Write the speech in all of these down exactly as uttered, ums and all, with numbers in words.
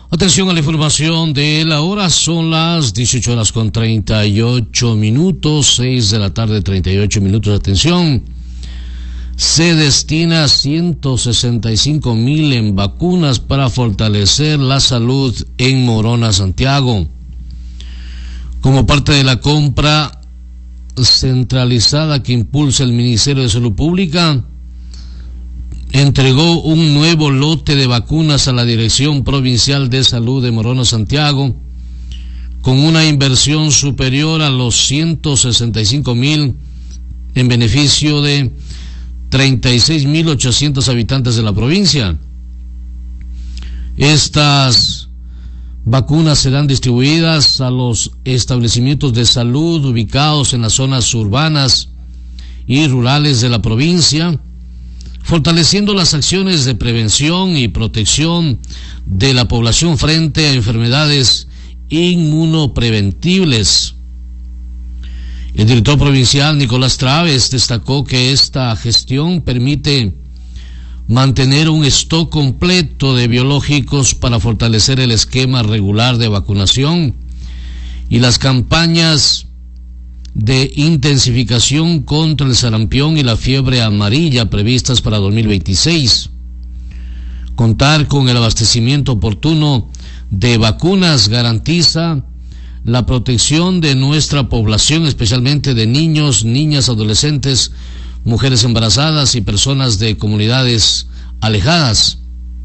Atención a la información de la hora, son las dieciocho horas con treinta y ocho minutos, seis de la tarde, treinta y ocho minutos. Atención, se destina ciento sesenta y cinco mil en vacunas para fortalecer la salud en Morona, Santiago. Como parte de la compra centralizada que impulsa el Ministerio de Salud Pública, entregó un nuevo lote de vacunas a la Dirección Provincial de Salud de Morona, Santiago, con una inversión superior a los ciento sesenta y cinco mil en beneficio de treinta y seis mil ochocientos habitantes de la provincia. Estas vacunas serán distribuidas a los establecimientos de salud ubicados en las zonas urbanas y rurales de la provincia, fortaleciendo las acciones de prevención y protección de la población frente a enfermedades inmunopreventibles. El director provincial Nicolás Traves destacó que esta gestión permite mantener un stock completo de biológicos para fortalecer el esquema regular de vacunación y las campañas de intensificación contra el sarampión y la fiebre amarilla previstas para dos mil veintiséis. Contar con el abastecimiento oportuno de vacunas garantiza la protección de nuestra población, especialmente de niños, niñas, adolescentes, mujeres embarazadas y personas de comunidades alejadas.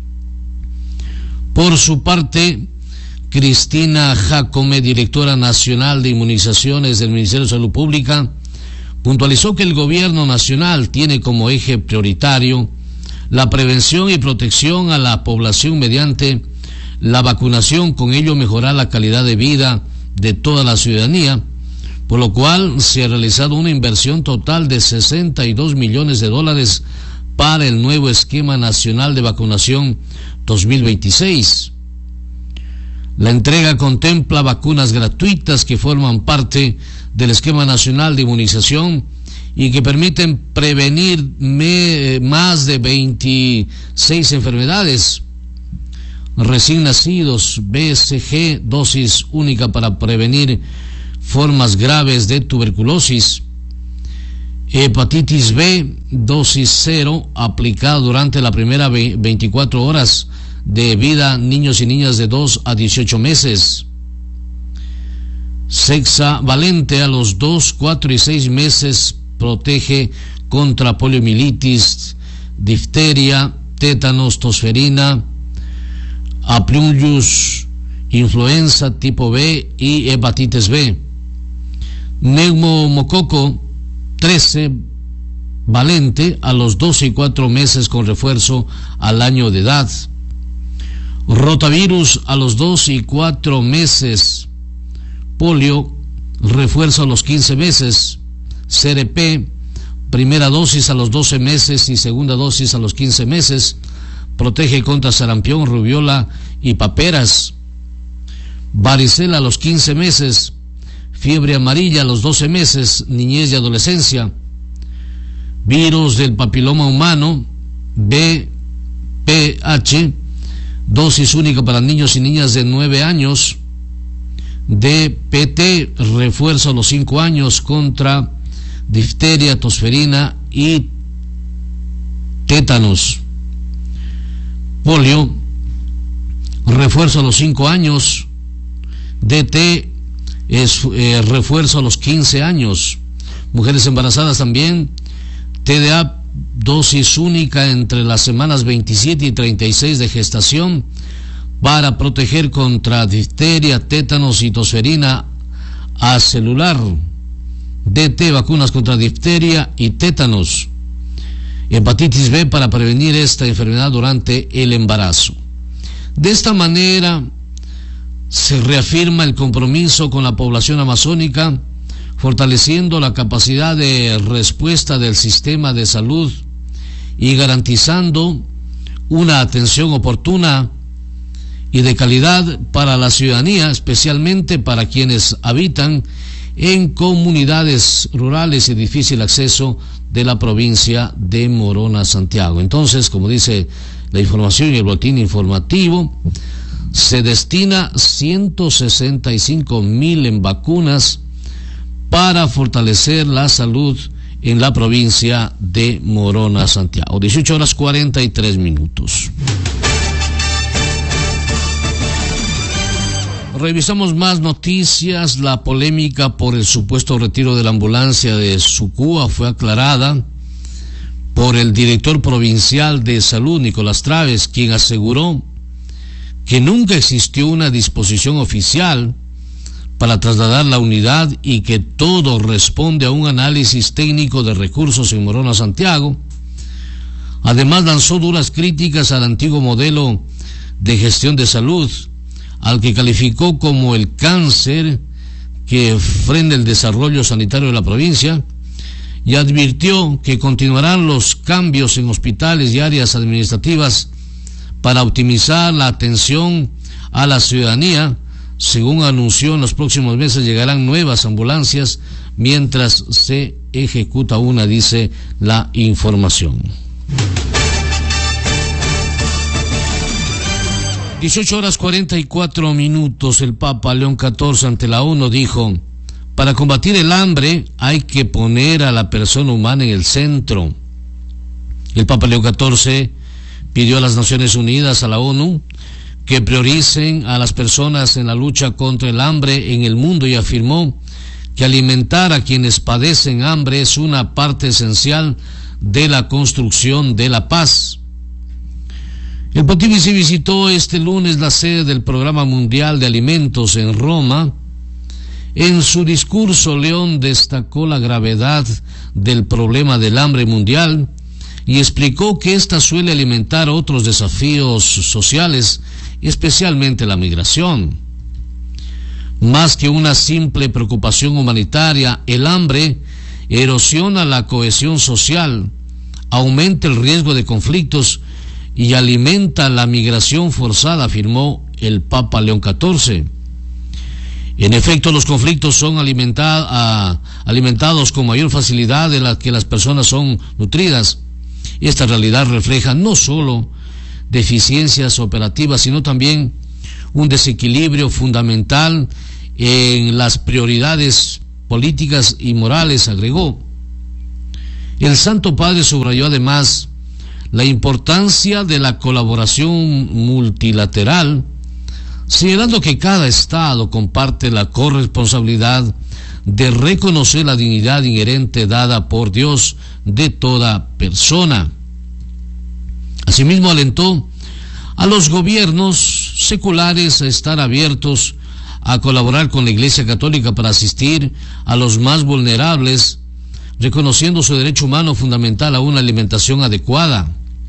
Por su parte, Cristina Jacome, directora nacional de inmunizaciones del Ministerio de Salud Pública, puntualizó que el gobierno nacional tiene como eje prioritario la prevención y protección a la población mediante la vacunación, con ello mejorar la calidad de vida de toda la ciudadanía, por lo cual se ha realizado una inversión total de sesenta y dos millones de dólares para el nuevo esquema nacional de vacunación dos mil veintiséis. La entrega contempla vacunas gratuitas que forman parte del esquema nacional de inmunización y que permiten prevenir me, más de veintiséis enfermedades. Recién nacidos, B C G, dosis única para prevenir formas graves de tuberculosis. Hepatitis B, dosis cero, aplicada durante la primera veinticuatro horas de vida, niños y niñas de dos a dieciocho meses. Sexavalente a los dos, cuatro y seis meses, protege contra poliomielitis, difteria, tétanos, tosferina, apluyus, influenza tipo B y hepatitis B. Neumococo trece valente a los doce y cuatro meses con refuerzo al año de edad. Rotavirus a los dos y cuatro meses, polio, refuerzo a los quince meses, C R P, primera dosis a los doce meses y segunda dosis a los quince meses, protege contra sarampión, rubiola y paperas. Varicela a los quince meses, fiebre amarilla a los doce meses, niñez y adolescencia. Virus del papiloma humano, B P H, dosis única para niños y niñas de nueve años. D P T, refuerzo a los cinco años contra difteria, tosferina y tétanos. Polio, refuerzo a los cinco años. D T es eh, refuerzo a los quince años. Mujeres embarazadas también. T D A, dosis única entre las semanas veintisiete y treinta y seis de gestación para proteger contra difteria, tétanos y tosferina acelular. D T, vacunas contra difteria y tétanos. Hepatitis B, para prevenir esta enfermedad durante el embarazo. De esta manera se reafirma el compromiso con la población amazónica, fortaleciendo la capacidad de respuesta del sistema de salud y garantizando una atención oportuna y de calidad para la ciudadanía, especialmente para quienes habitan en comunidades rurales y difícil acceso de la provincia de Morona, Santiago. Entonces, como dice la información y el boletín informativo, se destina ciento sesenta y cinco mil en vacunas para fortalecer la salud en la provincia de Morona, Santiago. dieciocho horas cuarenta y tres minutos. Revisamos más noticias. La polémica por el supuesto retiro de la ambulancia de Sucúa fue aclarada por el director provincial de salud, Nicolás Traves, quien aseguró que nunca existió una disposición oficial para trasladar la unidad y que todo responde a un análisis técnico de recursos en Morona, Santiago. Además, lanzó duras críticas al antiguo modelo de gestión de salud, al que calificó como el cáncer que frena el desarrollo sanitario de la provincia, y advirtió que continuarán los cambios en hospitales y áreas administrativas para optimizar la atención a la ciudadanía. Según anunció, en los próximos meses llegarán nuevas ambulancias mientras se ejecuta una, dice la información. dieciocho horas cuarenta y cuatro minutos. El Papa León catorce ante la ONU dijo: para combatir el hambre hay que poner a la persona humana en el centro. El Papa León catorce pidió a las Naciones Unidas, a la ONU, que prioricen a las personas en la lucha contra el hambre en el mundo, y afirmó que alimentar a quienes padecen hambre es una parte esencial de la construcción de la paz. El pontífice visitó este lunes la sede del Programa Mundial de Alimentos en Roma. En su discurso, León destacó la gravedad del problema del hambre mundial y explicó que ésta suele alimentar otros desafíos sociales, especialmente la migración. Más que una simple preocupación humanitaria, el hambre erosiona la cohesión social, aumenta el riesgo de conflictos y alimenta la migración forzada, afirmó el Papa León catorce. En efecto, los conflictos son alimenta- a, alimentados con mayor facilidad de la que las personas son nutridas. Esta realidad refleja no solo deficiencias operativas, sino también un desequilibrio fundamental en las prioridades políticas y morales, agregó. El Santo Padre subrayó además la importancia de la colaboración multilateral, señalando que cada Estado comparte la corresponsabilidad de reconocer la dignidad inherente dada por Dios de toda persona. Asimismo, alentó a los gobiernos seculares a estar abiertos a colaborar con la Iglesia Católica para asistir a los más vulnerables, reconociendo su derecho humano fundamental a una alimentación adecuada.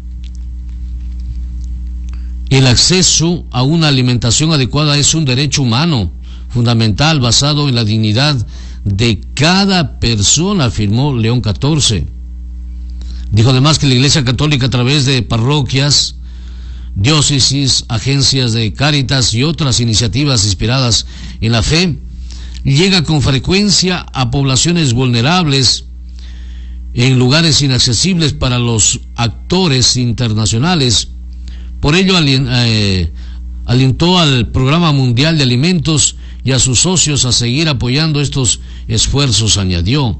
El acceso a una alimentación adecuada es un derecho humano fundamental basado en la dignidad de cada persona, afirmó León catorce. Dijo además que la Iglesia Católica, a través de parroquias, diócesis, agencias de Cáritas y otras iniciativas inspiradas en la fe, llega con frecuencia a poblaciones vulnerables en lugares inaccesibles para los actores internacionales. Por ello, eh, alentó al Programa Mundial de Alimentos y a sus socios a seguir apoyando estos esfuerzos, añadió.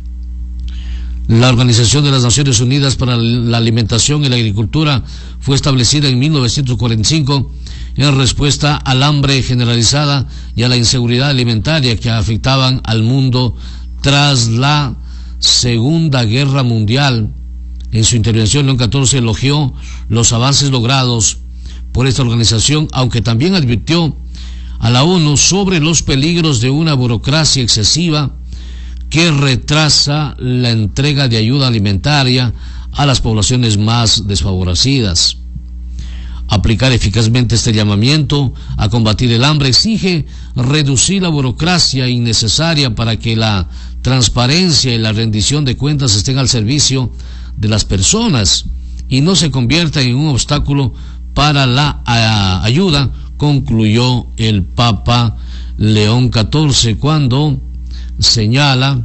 La Organización de las Naciones Unidas para la Alimentación y la Agricultura fue establecida en mil novecientos cuarenta y cinco en respuesta al hambre generalizada y a la inseguridad alimentaria que afectaban al mundo tras la Segunda Guerra Mundial. En su intervención, León catorce elogió los avances logrados por esta organización, aunque también advirtió a la ONU sobre los peligros de una burocracia excesiva que retrasa la entrega de ayuda alimentaria a las poblaciones más desfavorecidas. Aplicar eficazmente este llamamiento a combatir el hambre exige reducir la burocracia innecesaria para que la transparencia y la rendición de cuentas estén al servicio de las personas y no se convierta en un obstáculo para la a, ayuda, concluyó el Papa León catorce cuando señala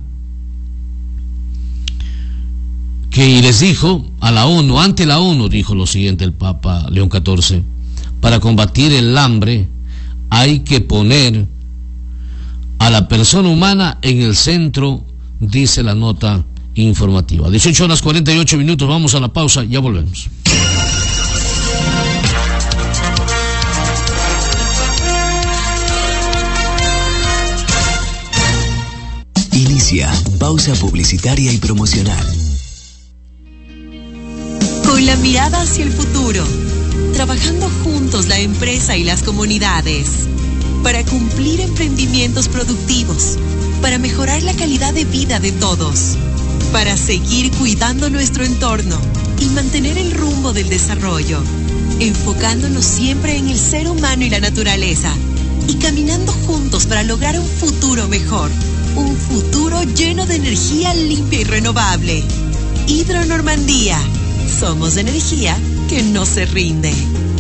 que, y les dijo a la ONU, ante la ONU, dijo lo siguiente el Papa León catorce: para combatir el hambre, hay que poner a la persona humana en el centro, dice la nota informativa. dieciocho horas cuarenta y ocho minutos, vamos a la pausa, ya volvemos. Inicia pausa publicitaria y promocional. Con la mirada hacia el futuro, trabajando juntos la empresa y las comunidades, para cumplir emprendimientos productivos, para mejorar la calidad de vida de todos, para seguir cuidando nuestro entorno y mantener el rumbo del desarrollo, enfocándonos siempre en el ser humano y la naturaleza, y caminando juntos para lograr un futuro mejor, un futuro lleno de energía limpia y renovable. Hidro Normandía, somos energía que no se rinde.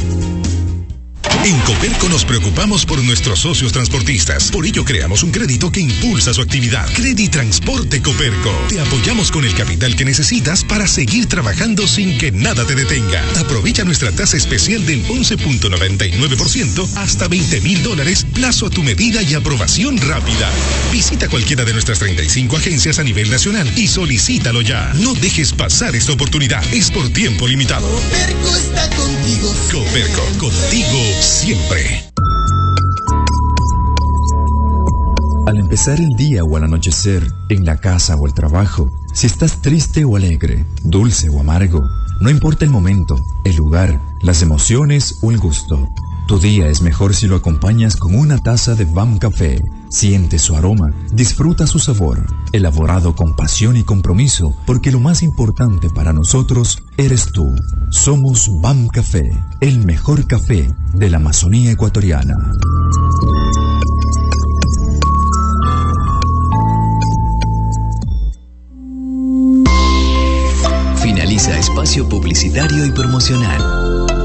En Coperco nos preocupamos por nuestros socios transportistas. Por ello creamos un crédito que impulsa su actividad. Creditransporte Coperco. Te apoyamos con el capital que necesitas para seguir trabajando sin que nada te detenga. Aprovecha nuestra tasa especial del once punto noventa y nueve por ciento hasta veinte mil dólares, plazo a tu medida y aprobación rápida. Visita cualquiera de nuestras treinta y cinco agencias a nivel nacional y solicítalo ya. No dejes pasar esta oportunidad. Es por tiempo limitado. Coperco está contigo. Coperco, contigo siempre. Al empezar el día o al anochecer, en la casa o el trabajo, si estás triste o alegre, dulce o amargo, no importa el momento, el lugar, las emociones o el gusto. Tu día es mejor si lo acompañas con una taza de B A M Café. Siente su aroma, disfruta su sabor, elaborado con pasión y compromiso, porque lo más importante para nosotros eres tú. Somos B A M Café, el mejor café de la Amazonía ecuatoriana. Finaliza espacio publicitario y promocional.